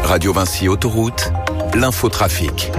Radio Vinci Autoroute, l'infotrafic.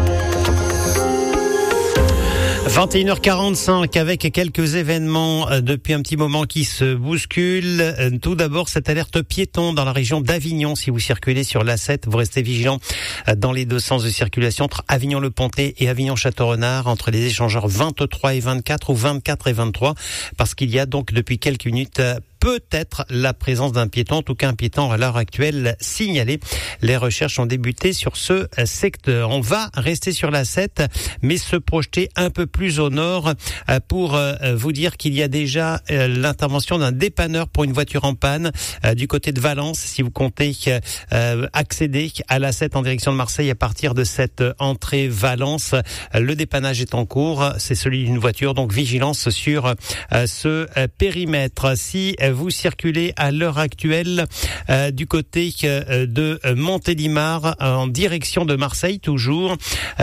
21h45 avec quelques événements depuis un petit moment qui se bousculent. Tout d'abord, cette alerte piéton dans la région d'Avignon. Si vous circulez sur l'A7, vous restez vigilant dans les deux sens de circulation entre Avignon-le-Pontet et Avignon-Château-Renard, entre les échangeurs 23 et 24 ou 24 et 23, parce qu'il y a donc depuis quelques minutes peut-être la présence d'un piéton, en tout cas un piéton à l'heure actuelle signalé. Les recherches ont débuté sur ce secteur. On va rester sur la 7, mais se projeter un peu plus au nord pour vous dire qu'il y a déjà l'intervention d'un dépanneur pour une voiture en panne du côté de Valence. Si vous comptez accéder à la 7 en direction de Marseille à partir de cette entrée Valence, le dépannage est en cours. C'est celui d'une voiture, donc vigilance sur ce périmètre. Si vous circulez à l'heure actuelle du côté de Montélimar en direction de Marseille, toujours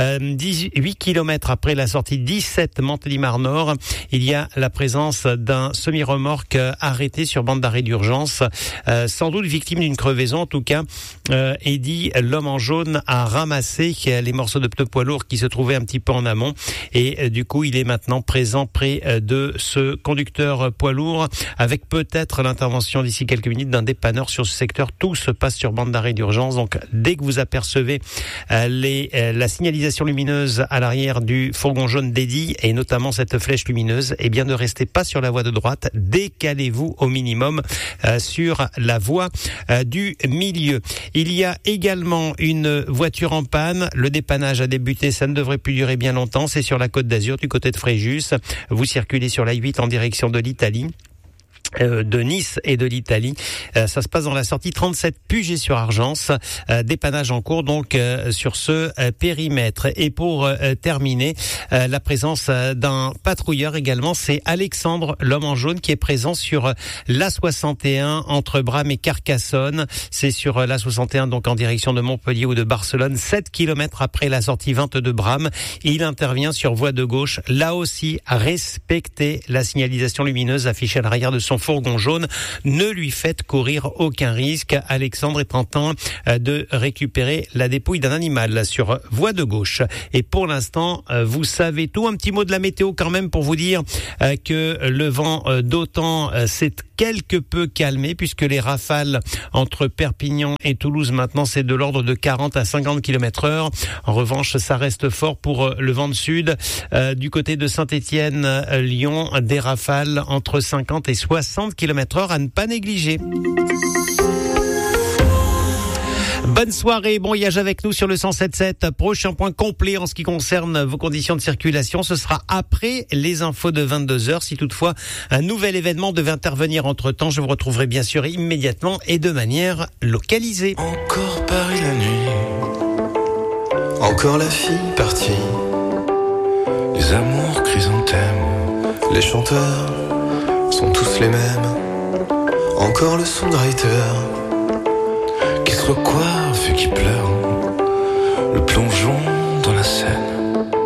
18 km après la sortie 17 Montélimar Nord, il y a la présence d'un semi-remorque arrêté sur bande d'arrêt d'urgence, sans doute victime d'une crevaison. En tout cas, Eddy, l'homme en jaune, a ramassé les morceaux de pneus poids lourds qui se trouvaient un petit peu en amont, et du coup il est maintenant présent près de ce conducteur poids lourd, avec peut-être l'intervention d'ici quelques minutes d'un dépanneur sur ce secteur. Tout se passe sur bande d'arrêt d'urgence, donc dès que vous apercevez la signalisation lumineuse à l'arrière du fourgon jaune d'Eddy, et notamment cette flèche lumineuse, eh bien ne restez pas sur la voie de droite, décalez-vous au minimum sur la voie du milieu. Il y a également une voiture en panne, le dépannage a débuté, ça ne devrait plus durer bien longtemps, c'est sur la Côte d'Azur du côté de Fréjus. Vous circulez sur la 8 en direction de l'Italie, de Nice et de l'Italie. Ça se passe dans la sortie 37 Puget-sur-Argence. Dépannage en cours donc sur ce périmètre. Et pour terminer, la présence d'un patrouilleur également, c'est Alexandre, l'homme en jaune, qui est présent sur l'A61 entre Bram et Carcassonne. C'est sur l'A61 donc en direction de Montpellier ou de Barcelone, 7 km après la sortie 22 Bram. Il intervient sur voie de gauche. Là aussi, respectez la signalisation lumineuse affichée à l'arrière de son fourgon jaune. Ne lui faites courir aucun risque. Alexandre est en train de récupérer la dépouille d'un animal sur voie de gauche. Et pour l'instant, vous savez tout. Un petit mot de la météo quand même pour vous dire que le vent d'OTAN s'est quelque peu calmé, puisque les rafales entre Perpignan et Toulouse maintenant c'est de l'ordre de 40 à 50 km/h. En revanche, ça reste fort pour le vent de sud. Du côté de Saint-Étienne, Lyon, des rafales entre 50 et 60 km/h à ne pas négliger. Bonne soirée, bon voyage avec nous sur le 107.7. Prochain point complet en ce qui concerne vos conditions de circulation, ce sera après les infos de 22h. Si toutefois un nouvel événement devait intervenir entre-temps, je vous retrouverai bien sûr immédiatement et de manière localisée. Encore Paris la nuit, encore la fille partie, les amours chrysanthèmes, les chanteurs sont tous les mêmes, encore le songwriter qui se recoiffe et qui pleure, le plongeon